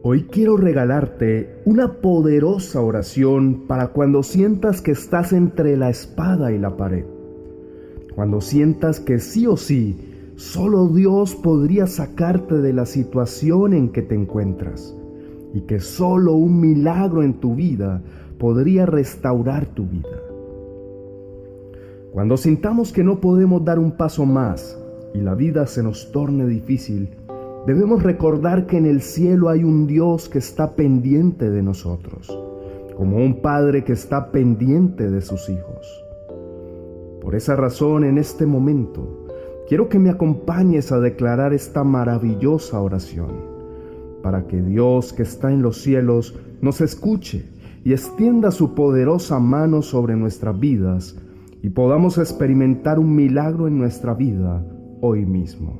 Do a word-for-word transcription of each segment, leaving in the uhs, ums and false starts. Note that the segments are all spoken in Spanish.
Hoy quiero regalarte una poderosa oración para cuando sientas que estás entre la espada y la pared. Cuando sientas que sí o sí, solo Dios podría sacarte de la situación en que te encuentras y que solo un milagro en tu vida podría restaurar tu vida. Cuando sintamos que no podemos dar un paso más y la vida se nos torne difícil, debemos recordar que en el cielo hay un Dios que está pendiente de nosotros, como un padre que está pendiente de sus hijos. Por esa razón, en este momento, quiero que me acompañes a declarar esta maravillosa oración, para que Dios que está en los cielos nos escuche y extienda su poderosa mano sobre nuestras vidas y podamos experimentar un milagro en nuestra vida hoy mismo.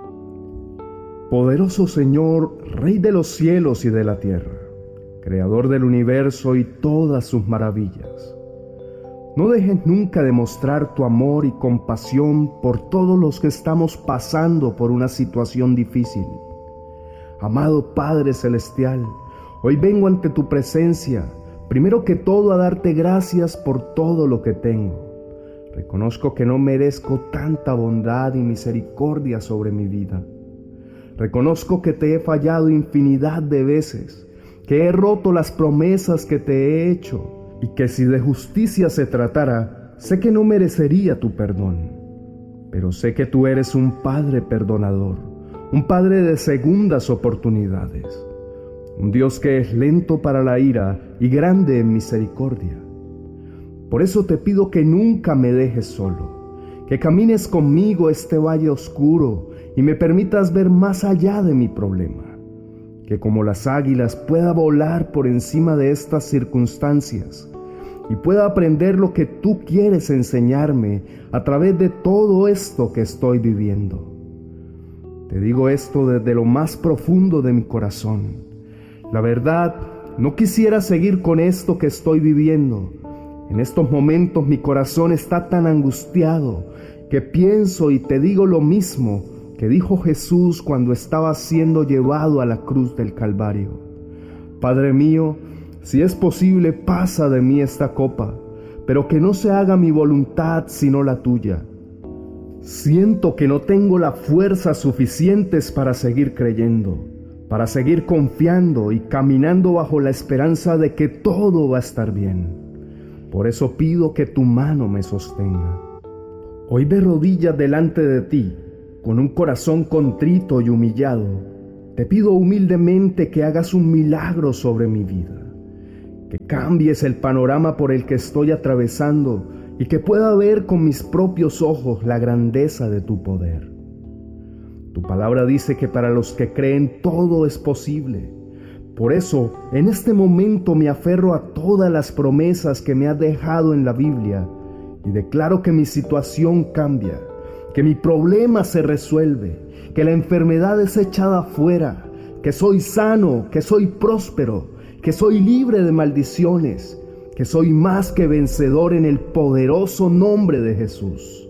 Poderoso Señor, Rey de los cielos y de la tierra, Creador del universo y todas sus maravillas, no dejes nunca de mostrar tu amor y compasión por todos los que estamos pasando por una situación difícil. Amado Padre Celestial, hoy vengo ante tu presencia, primero que todo a darte gracias por todo lo que tengo. Reconozco que no merezco tanta bondad y misericordia sobre mi vida. Reconozco que te he fallado infinidad de veces, que he roto las promesas que te he hecho y que si de justicia se tratara, sé que no merecería tu perdón. Pero sé que tú eres un Padre perdonador, un Padre de segundas oportunidades, un Dios que es lento para la ira y grande en misericordia. Por eso te pido que nunca me dejes solo, que camines conmigo este valle oscuro y me permitas ver más allá de mi problema, que como las águilas pueda volar por encima de estas circunstancias y pueda aprender lo que tú quieres enseñarme a través de todo esto que estoy viviendo. Te digo esto desde lo más profundo de mi corazón. La verdad, no quisiera seguir con esto que estoy viviendo. En estos momentos mi corazón está tan angustiado que pienso y te digo lo mismo que dijo Jesús cuando estaba siendo llevado a la cruz del Calvario. Padre mío, si es posible, pasa de mí esta copa, pero que no se haga mi voluntad sino la tuya. Siento que no tengo las fuerzas suficientes para seguir creyendo, para seguir confiando y caminando bajo la esperanza de que todo va a estar bien. Por eso pido que tu mano me sostenga. Hoy de rodillas delante de ti, con un corazón contrito y humillado, te pido humildemente que hagas un milagro sobre mi vida, que cambies el panorama por el que estoy atravesando y que pueda ver con mis propios ojos la grandeza de tu poder. Tu palabra dice que para los que creen todo es posible. Por eso, en este momento me aferro a todas las promesas que me has dejado en la Biblia y declaro que mi situación cambia, que mi problema se resuelve, que la enfermedad es echada fuera, que soy sano, que soy próspero, que soy libre de maldiciones, que soy más que vencedor en el poderoso nombre de Jesús.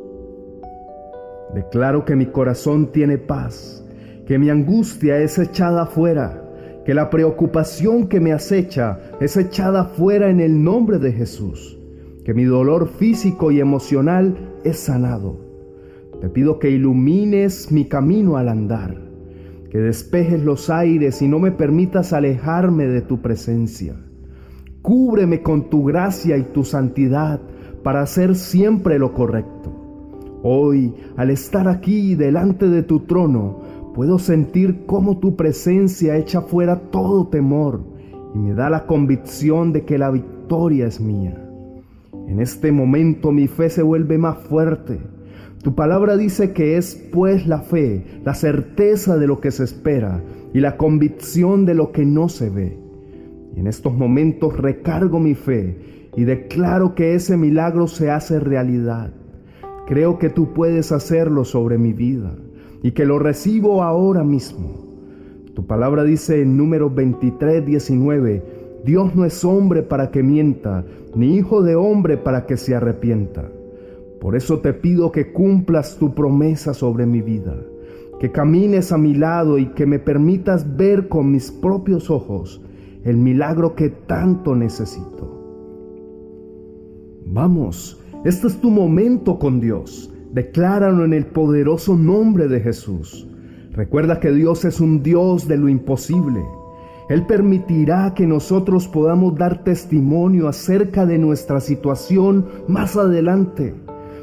Declaro que mi corazón tiene paz, que mi angustia es echada fuera, que la preocupación que me acecha es echada fuera en el nombre de Jesús, que mi dolor físico y emocional es sanado. Te pido que ilumines mi camino al andar, que despejes los aires y no me permitas alejarme de tu presencia. Cúbreme con tu gracia y tu santidad para hacer siempre lo correcto. Hoy, al estar aquí delante de tu trono, puedo sentir cómo tu presencia echa fuera todo temor y me da la convicción de que la victoria es mía. En este momento mi fe se vuelve más fuerte. Tu palabra dice que es pues la fe, la certeza de lo que se espera y la convicción de lo que no se ve. Y en estos momentos recargo mi fe y declaro que ese milagro se hace realidad. Creo que tú puedes hacerlo sobre mi vida y que lo recibo ahora mismo. Tu palabra dice en Números veintitrés, diecinueve, Dios no es hombre para que mienta, ni hijo de hombre para que se arrepienta. Por eso te pido que cumplas tu promesa sobre mi vida, que camines a mi lado y que me permitas ver con mis propios ojos el milagro que tanto necesito. Vamos, este es tu momento con Dios. Decláralo en el poderoso nombre de Jesús. Recuerda que Dios es un Dios de lo imposible. Él permitirá que nosotros podamos dar testimonio acerca de nuestra situación más adelante.